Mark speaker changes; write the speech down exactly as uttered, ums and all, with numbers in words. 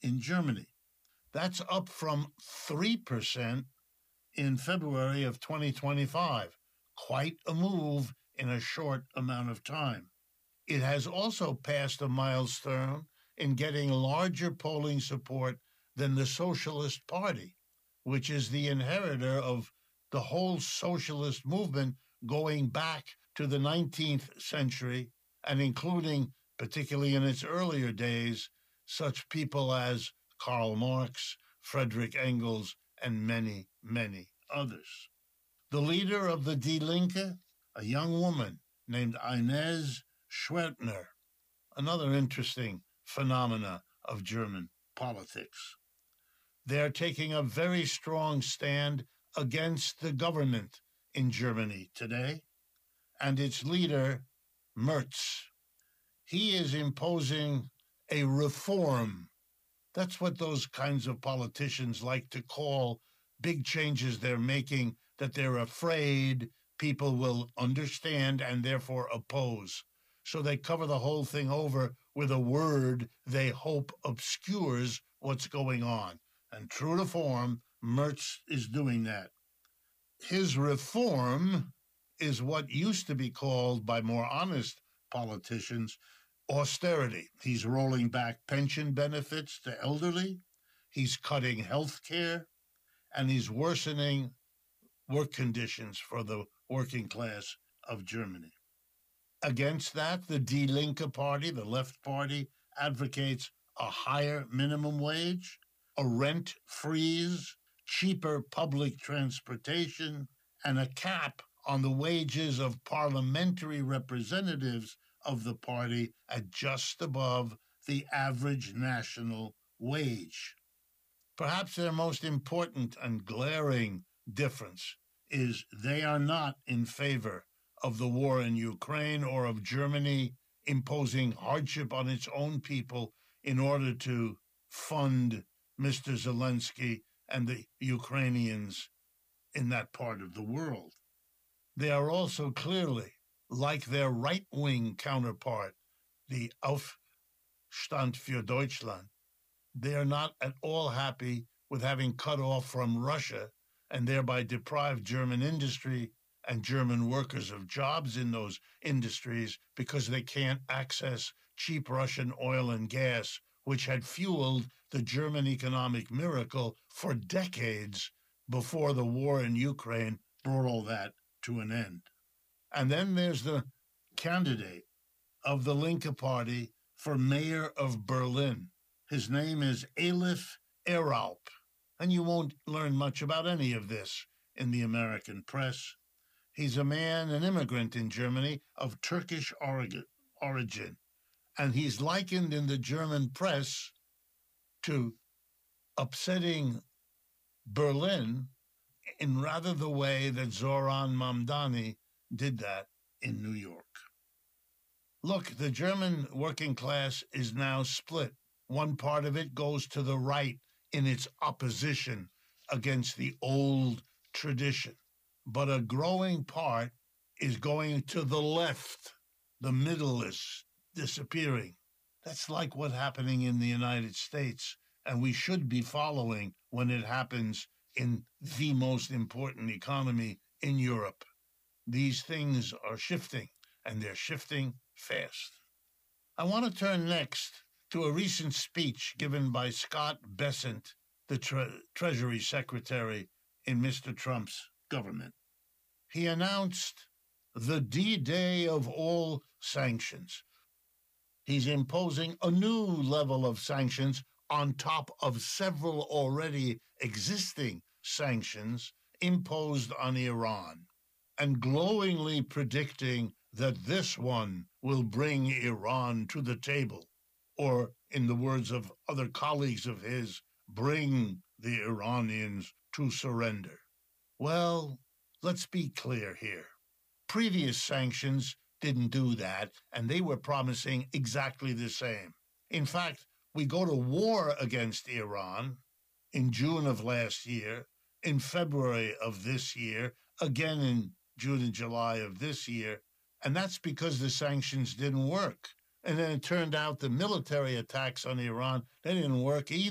Speaker 1: in Germany. That's up from three percent in February of twenty twenty-five. Quite a move in a short amount of time. It has also passed a milestone in getting larger polling support than the Socialist Party, which is the inheritor of the whole socialist movement going back to the nineteenth century and including, particularly in its earlier days, such people as Karl Marx, Friedrich Engels, and many, many others. The leader of the Die Linke, a young woman named Ines Schwertner, another interesting phenomena of German politics. They're taking a very strong stand against the government in Germany today, and its leader, Merz. He is imposing a reform. That's what those kinds of politicians like to call big changes they're making that they're afraid people will understand and therefore oppose. So they cover the whole thing over with a word they hope obscures what's going on. And true to form, Merz is doing that. His reform is what used to be called by more honest politicians austerity. He's rolling back pension benefits to elderly, he's cutting health care, and he's worsening work conditions for the working class of Germany. Against that, the Die Linke Party, the left party, advocates a higher minimum wage, a rent freeze, cheaper public transportation, and a cap on the wages of parliamentary representatives of the party at just above the average national wage. Perhaps their most important and glaring difference is they are not in favor of the war in Ukraine or of Germany imposing hardship on its own people in order to fund Mister Zelensky and the Ukrainians in that part of the world. They are also clearly, like their right-wing counterpart, the Aufstand für Deutschland, they are not at all happy with having cut off from Russia and thereby deprived German industry and German workers of jobs in those industries because they can't access cheap Russian oil and gas, which had fueled the German economic miracle for decades before the war in Ukraine brought all that to an end. And then there's the candidate of the Linke Party for mayor of Berlin. His name is Elif Eralp, and you won't learn much about any of this in the American press. He's a man, an immigrant in Germany of Turkish origin, and he's likened in the German press to upsetting Berlin in rather the way that Zoran Mamdani did that in New York. Look, the German working class is now split. One part of it goes to the right in its opposition against the old tradition, but a growing part is going to the left. The middle is disappearing. That's like what's happening in the United States, and we should be following when it happens in the most important economy in Europe. These things are shifting, and they're shifting fast. I want to turn next to a recent speech given by Scott Bessent, the tre- Treasury Secretary in Mister Trump's government. He announced the D-Day of all sanctions. He's imposing a new level of sanctions on top of several already existing sanctions imposed on Iran, and glowingly predicting that this one will bring Iran to the table, or, in the words of other colleagues of his, bring the Iranians to surrender. Well, let's be clear here. Previous sanctions didn't do that, and they were promising exactly the same. In fact, we go to war against Iran in June of last year, in February of this year, again in June and July of this year, and that's because the sanctions didn't work. And then it turned out the military attacks on Iran, they didn't work either.